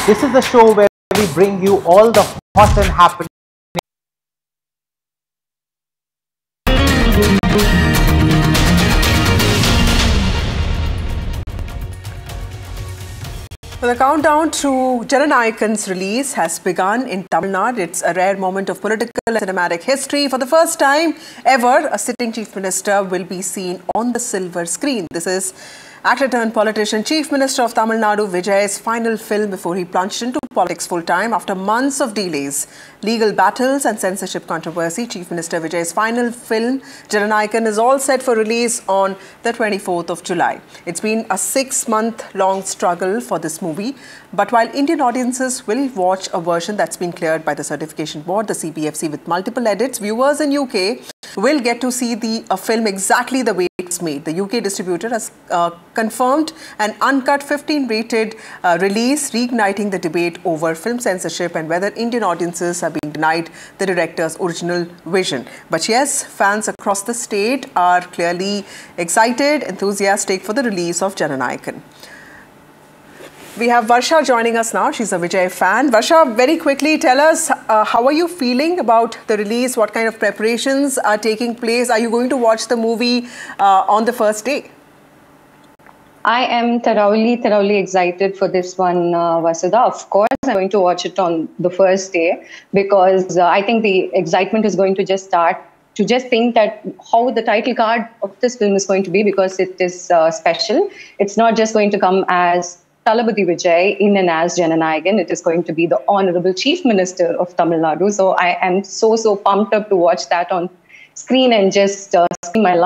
This is the show where we bring you all the hot and happening. Well, the countdown to Jananayakan's release has begun in Tamil Nadu. It's a rare moment of political and cinematic history. For the first time ever, a sitting Chief Minister will be seen on the silver screen. This is actor-turned-politician Chief Minister of Tamil Nadu, Vijay's final film before he plunged into politics full-time. After months of delays, legal battles and censorship controversy, Chief Minister Vijay's final film, Jananayakan, is all set for release on the 24th of July. It's been a 6-month-long struggle for this movie. But while Indian audiences will watch a version that's been cleared by the certification board, the CBFC, with multiple edits, viewers in UK will get to see the film exactly the way it's made. The UK distributor has confirmed an uncut 15-rated release, reigniting the debate over film censorship and whether Indian audiences are being denied the director's original vision. But yes, fans across the state are clearly excited, enthusiastic for the release of Jananayakan. We have Varsha joining us now. She's a Vijay fan. Varsha, very quickly, tell us, how are you feeling about the release? What kind of preparations are taking place? Are you going to watch the movie on the first day? I am thoroughly excited for this one, Vasudha. Of course, I'm going to watch it on the first day because I think the excitement is going to just start to just think that how the title card of this film is going to be, because it is special. It's not just going to come as Thalapathy Vijay in and as Jananayakan. It is going to be the Honorable Chief Minister of Tamil Nadu. So I am so pumped up to watch that on screen and just spend my